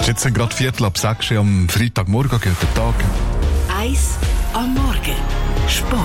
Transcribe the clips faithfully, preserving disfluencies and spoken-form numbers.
Ist jetzt gerade Viertel ab sechs am Freitagmorgen, guten Tag. Eis am Morgen. Sport.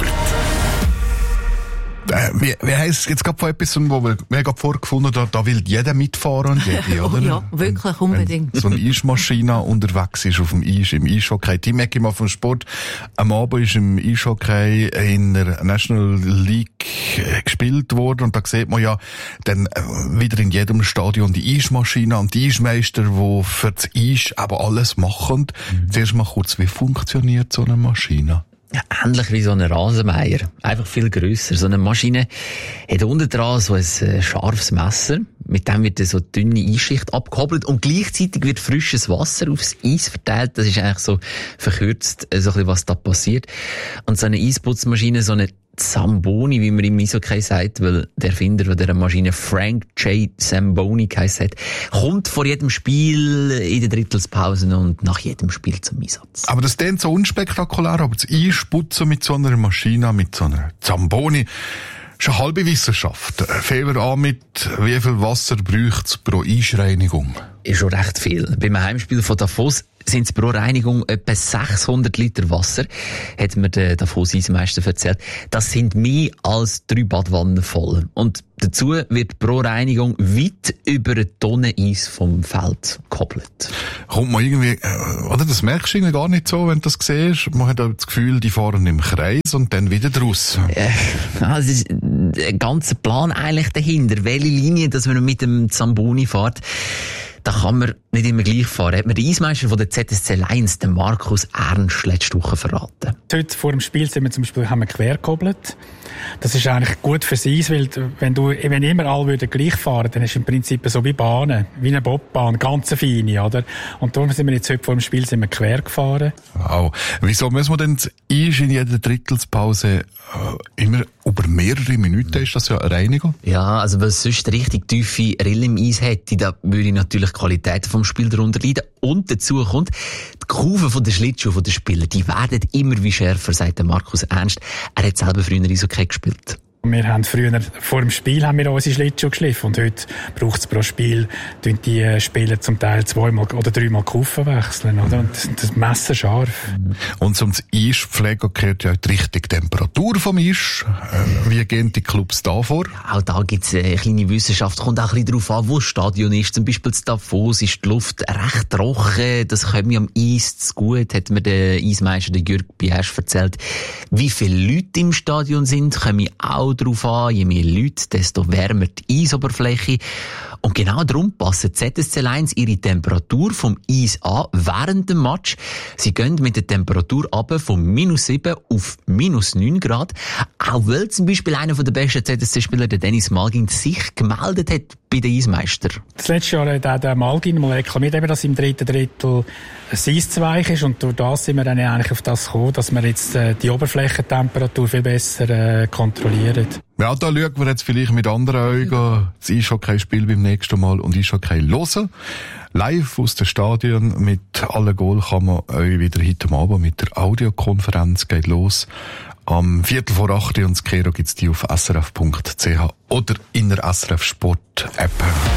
Äh, wie, wie heisst es jetzt gerade von etwas, wo wir, wir haben vorgefunden, da, da will jeder mitfahren und jede, oder? Oh ja, wirklich, unbedingt. Wenn so eine Eismaschine unterwegs ist auf dem Eis, im Eishockey. Team Ecki mal vom Sport. Am Abend ist im Eishockey in der National League gespielt worden und da sieht man ja dann äh, wieder in jedem Stadion die Eismaschine und die Eismeister, die für das Eis aber alles machen. Mhm. Zuerst mal kurz, wie funktioniert so eine Maschine? Ja, ähnlich wie so ein Rasenmäher. Einfach viel grösser. So eine Maschine hat unten dran so ein äh, scharfes Messer. Mit dem wird so eine dünne Eisschicht abgehobelt und gleichzeitig wird frisches Wasser aufs Eis verteilt. Das ist eigentlich so verkürzt, äh, so ein bisschen, was da passiert. Und so eine Eisputzmaschine, so eine Zamboni, wie man im Eishockey sagt, weil der Erfinder dieser Maschine Frank J. Zamboni geheißen hat, kommt vor jedem Spiel in den Drittelspausen und nach jedem Spiel zum Einsatz. Aber das klingt so unspektakulär, aber das Eisputzen mit so einer Maschine, mit so einer Zamboni, ist eine halbe Wissenschaft. Fangen wir an mit, wie viel Wasser braucht es pro Eisreinigung? Ist schon recht viel. Beim Heimspiel von Davos sind es pro Reinigung etwa sechshundert Liter Wasser, hat mir der Davos-Eismeister erzählt. Das sind mehr als drei Badwannen voll. Und dazu wird pro Reinigung weit über eine Tonne Eis vom Feld gekoppelt. Kommt man irgendwie, oder das merkst du irgendwie gar nicht so, wenn du das siehst. Man hat das Gefühl, die fahren im Kreis und dann wieder draus. Äh, das ist ein ganzer Plan eigentlich dahinter. Welche Linie, dass man mit dem Zamboni fährt, da kann man nicht immer gleich fahren. Hat mir der Eismeister von der Z S C Lions, den Markus Ernst, letzte Woche verraten. Heute vor dem Spiel sind wir zum Beispiel, haben wir quer gehobelt. Das ist eigentlich gut fürs Eis, weil wenn du, wenn immer alle würden gleich fahren, dann ist im Prinzip so wie Bahnen, wie eine Bobbahn, ganz feine, oder? Und darum sind wir jetzt heute vor dem Spiel sind wir quer gefahren. Wow. Wieso müssen wir denn das Eis in jeder Drittelspause äh, immer über mehrere Minuten? Ist das ja eine Reinigung? Ja, also weil es sonst richtig tiefe Rillen im Eis hätte, da würde natürlich die Qualität vom Spiel darunter leiden. Und dazu kommt, die Kurven von den Schlittschuhen von den Spielern, die werden immer wie schärfer, sagt der Markus Ernst. Er hat selber früher Eishockey gespielt. Wir haben früher, vor dem Spiel haben wir unsere Schlittschuhe geschliffen und heute braucht es pro Spiel, tun die Spieler zum Teil zweimal oder dreimal die Kufen wechseln, oder? Und das, das Messer scharf. Und zum Eis pflegen gehört ja die richtige Temperatur vom Eis. Äh, wie gehen die Clubs da vor? Ja, auch da gibt es eine kleine Wissenschaft, kommt auch ein bisschen darauf an, wo das Stadion ist. Zum Beispiel in Davos ist die Luft recht trocken, das kommt mir am Eis zu gut, hat mir der Eismeister, der Jürg Biersch, erzählt. Wie viele Leute im Stadion sind, kommen auch darauf an. Je mehr Leute, desto wärmer die Eisoberfläche. Und genau darum passen Z S C Lions ihre Temperatur vom Eis an während dem Match. Sie gehen mit der Temperatur runter von minus sieben auf minus neun Grad. Auch weil zum Beispiel einer der besten Z S C-Spieler, der Dennis Malgin, sich gemeldet hat bei den Eismeister. Das letzte Jahr hat auch der Malgin mal reklamiert, dass im dritten Drittel ein Eis zu weich ist. Und durch das sind wir dann eigentlich auf das gekommen, dass wir jetzt äh, die Oberflächentemperatur viel besser äh, kontrollieren. Ja, da schauen wir jetzt vielleicht mit anderen Augen das Eishockey-Spiel beim nächsten Mal und Eishockey hören. Live aus dem Stadion mit allen Goal kann man euch wieder heute Abend mit der Audiokonferenz geht los. Am Viertel vor acht und das Kero gibt's die auf s r f punkt c h oder in der S R F Sport App.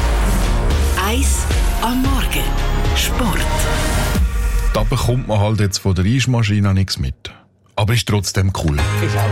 Eis am Morgen. Sport. Da bekommt man halt jetzt von der Eismaschine nichts mit. Aber ist trotzdem cool.